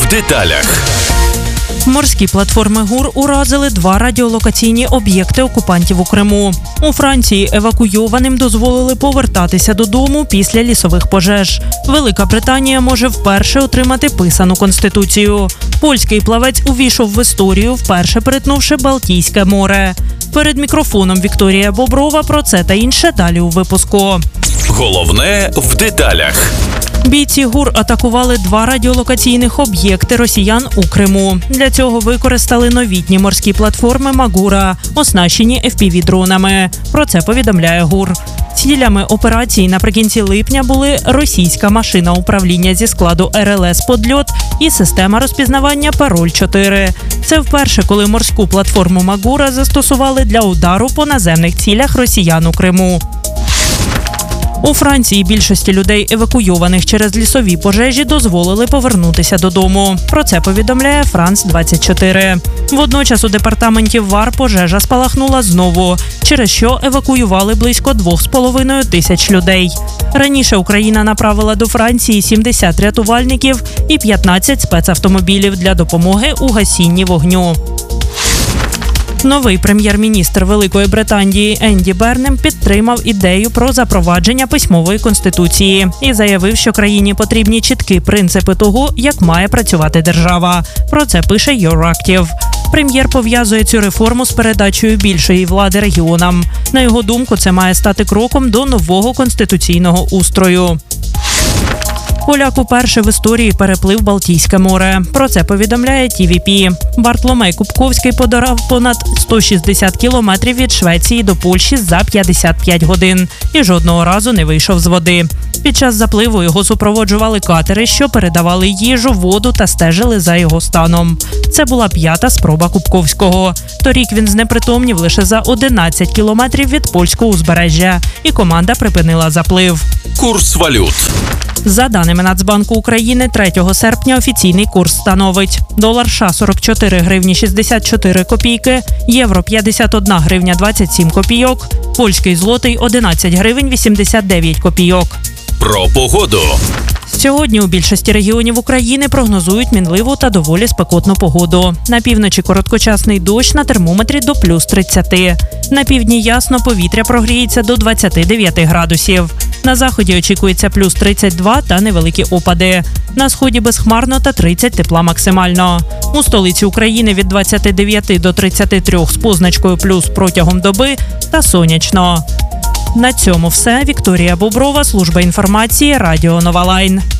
в деталях. Морські платформи ГУР уразили 2 радіолокаційні об'єкти окупантів у Криму. У Франції евакуйованим дозволили повертатися додому після лісових пожеж. Велика Британія може вперше отримати писану конституцію. Польський плавець увійшов в історію, вперше перетнувши Балтійське море. Перед мікрофоном Вікторія Боброва про це та інше далі у випуску. Головне в деталях. Бійці ГУР атакували 2 радіолокаційних об'єкти росіян у Криму. Для цього використали новітні морські платформи «Магура», оснащені FPV-дронами. Про це повідомляє ГУР. Цілями операції наприкінці липня були російська машина управління зі складу РЛС «Подльот» і система розпізнавання «Пароль-4». Це вперше, коли морську платформу «Магура» застосували для удару по наземних цілях росіян у Криму. У Франції більшості людей, евакуйованих через лісові пожежі, дозволили повернутися додому. Про це повідомляє Франс 24. Водночас у департаменті Вар пожежа спалахнула знову, через що евакуювали близько 2,5 тисяч людей. Раніше Україна направила до Франції 70 рятувальників і 15 спецавтомобілів для допомоги у гасінні вогню. Новий прем'єр-міністр Великої Британії Енді Бернем підтримав ідею про запровадження письмової конституції і заявив, що країні потрібні чіткі принципи того, як має працювати держава. Про це пише Euractiv. Прем'єр пов'язує цю реформу з передачею більшої влади регіонам. На його думку, це має стати кроком до нового конституційного устрою. Поляк уперше в історії переплив Балтійське море. Про це повідомляє TVP. Бартломей Купковський подорав понад 160 кілометрів від Швеції до Польщі за 55 годин і жодного разу не вийшов з води. Під час запливу його супроводжували катери, що передавали їжу, воду та стежили за його станом. Це була 5-та спроба Купковського. Торік він знепритомнів лише за 11 кілометрів від польського узбережжя, і команда припинила заплив. Курс валют. За даними Нацбанку України, 3 серпня офіційний курс становить: долар США – 44 гривні 64 копійки, євро – 51 гривня 27 копійок, польський злотий – 11 гривень 89 копійок. Про погоду. Сьогодні у більшості регіонів України прогнозують мінливу та доволі спекотну погоду. На півночі короткочасний дощ, на термометрі до плюс 30. На півдні ясно, повітря прогріється до 29 градусів. На заході очікується плюс 32 та невеликі опади. На сході безхмарно та 30 тепла максимально. У столиці України від 29 до 33 з позначкою плюс протягом доби та сонячно. На цьому все. Вікторія Боброва, служба інформації, Радіо Нова Лайн.